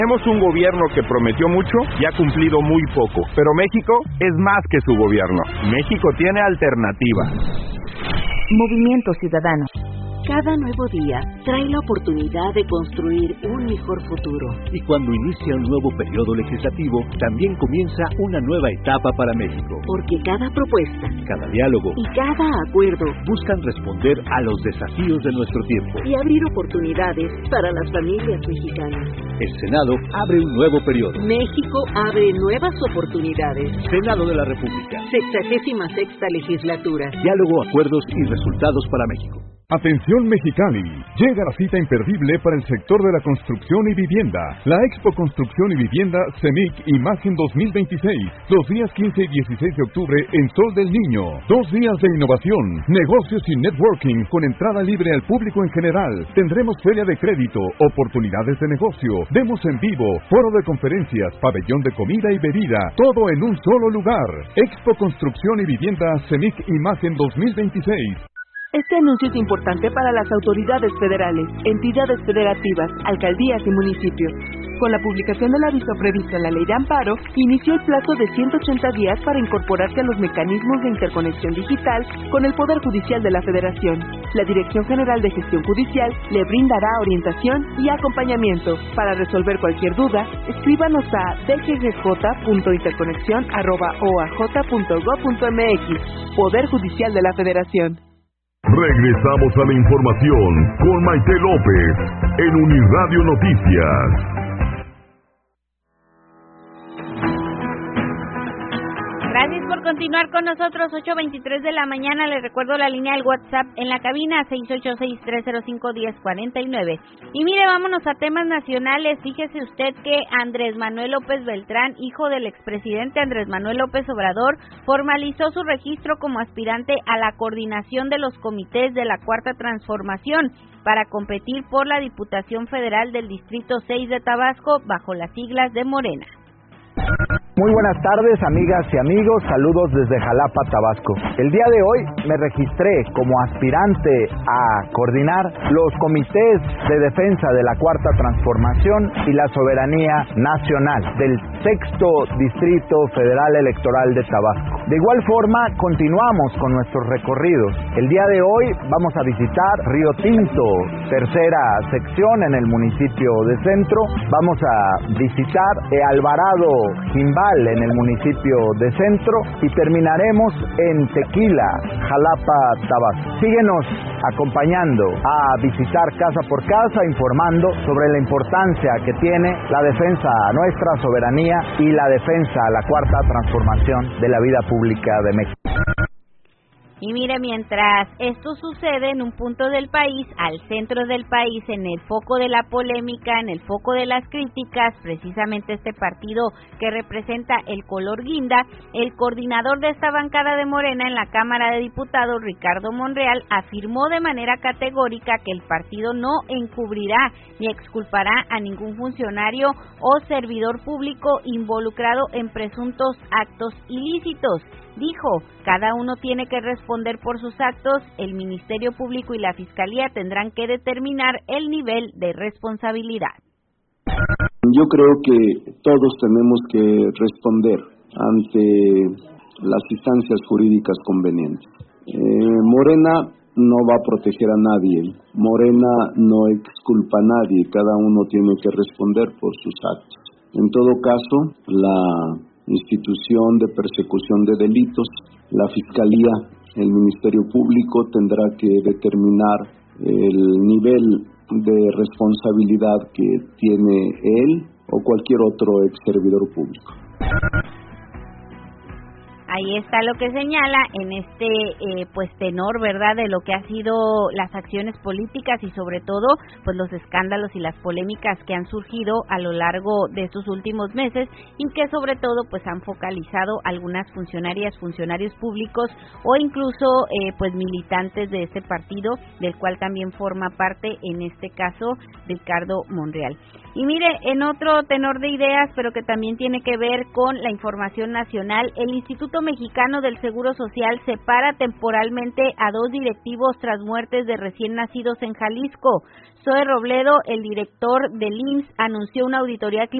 Tenemos un gobierno que prometió mucho y ha cumplido muy poco, pero México es más que su gobierno. México tiene alternativa. Movimiento Ciudadano. Cada nuevo día trae la oportunidad de construir un mejor futuro. Y cuando inicia un nuevo periodo legislativo, también comienza una nueva etapa para México. Porque cada propuesta, cada diálogo y cada acuerdo buscan responder a los desafíos de nuestro tiempo y abrir oportunidades para las familias mexicanas. El Senado abre un nuevo periodo. México abre nuevas oportunidades. Senado de la República. 66ª legislatura. Diálogo, acuerdos y resultados para México. Atención Mexicali, llega la cita imperdible para el sector de la construcción y vivienda. La Expo Construcción y Vivienda CEMIC Imagen 2026, los días 15 y 16 de octubre en Sol del Niño. 2 días de innovación, negocios y networking con entrada libre al público en general. Tendremos feria de crédito, oportunidades de negocio, demos en vivo, foro de conferencias, pabellón de comida y bebida, todo en un solo lugar. Expo Construcción y Vivienda CEMIC Imagen 2026. Este anuncio es importante para las autoridades federales, entidades federativas, alcaldías y municipios. Con la publicación del aviso previsto en la Ley de Amparo, inició el plazo de 180 días para incorporarse a los mecanismos de interconexión digital con el Poder Judicial de la Federación. La Dirección General de Gestión Judicial le brindará orientación y acompañamiento. Para resolver cualquier duda, escríbanos a dggj.interconexión@oaj.gov.mx. Poder Judicial de la Federación. Regresamos a la información con Maite López en Uniradio Noticias. Gracias por continuar con nosotros, 8:23 de la mañana. Les recuerdo la línea del WhatsApp en la cabina, 686-305-1049. Y mire, vámonos a temas nacionales. Fíjese usted que Andrés Manuel López Beltrán, hijo del expresidente Andrés Manuel López Obrador, formalizó su registro como aspirante a la coordinación de los comités de la Cuarta Transformación para competir por la Diputación Federal del Distrito 6 de Tabasco bajo las siglas de Morena. Muy buenas tardes, amigas y amigos, saludos desde Jalapa, Tabasco. El día de hoy me registré como aspirante a coordinar los comités de defensa de la Cuarta Transformación y la soberanía nacional del 6º Distrito Federal Electoral de Tabasco. De igual forma, continuamos con nuestros recorridos. El día de hoy vamos a visitar Río Tinto, tercera sección en el municipio de Centro. Vamos a visitar Alvarado Jimbal en el municipio de Centro y terminaremos en Tequila, Jalapa, Tabasco. Síguenos acompañando a visitar casa por casa, informando sobre la importancia que tiene la defensa a nuestra soberanía y la defensa a la Cuarta Transformación de la vida pública de México. Y mire, mientras esto sucede en un punto del país, al centro del país, en el foco de la polémica, en el foco de las críticas, precisamente este partido que representa el color guinda, el coordinador de esta bancada de Morena en la Cámara de Diputados, Ricardo Monreal, afirmó de manera categórica que el partido no encubrirá ni exculpará a ningún funcionario o servidor público involucrado en presuntos actos ilícitos. Dijo, cada uno tiene que responder por sus actos, el Ministerio Público y la Fiscalía tendrán que determinar el nivel de responsabilidad. Yo creo que todos tenemos que responder ante las instancias jurídicas convenientes. Morena no va a proteger a nadie, Morena no exculpa a nadie, cada uno tiene que responder por sus actos. En todo caso, la institución de persecución de delitos, la Fiscalía, el Ministerio Público tendrá que determinar el nivel de responsabilidad que tiene él o cualquier otro ex servidor público. Ahí está lo que señala en este tenor, ¿verdad?, de lo que ha sido las acciones políticas y sobre todo pues los escándalos y las polémicas que han surgido a lo largo de estos últimos meses y que sobre todo pues han focalizado algunas funcionarias, funcionarios públicos o incluso militantes de este partido del cual también forma parte en este caso Ricardo Monreal. Y mire, en otro tenor de ideas, pero que también tiene que ver con la información nacional, el Instituto Instituto Mexicano del Seguro Social separa temporalmente a 2 directivos tras muertes de recién nacidos en Jalisco. Zoe Robledo, el director del IMSS, anunció una auditoría